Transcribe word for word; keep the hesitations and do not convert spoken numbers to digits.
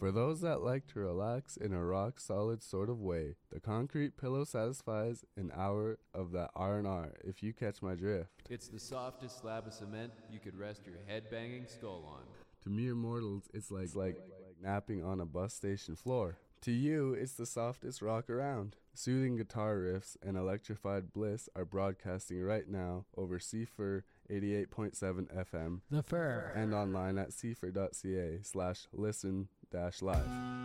For those that like to relax in a rock-solid sort of way, the concrete pillow satisfies an hour of that R and R, if you catch my drift. It's the softest slab of cement you could rest your head-banging skull on. To mere mortals, it's like, it's like, like napping on a bus station floor. To you, it's the softest rock around. Soothing guitar riffs and electrified bliss are broadcasting right now over C F R eighty-eight point seven F M. The Fur. And online at c f r dot c a slash listen dash live.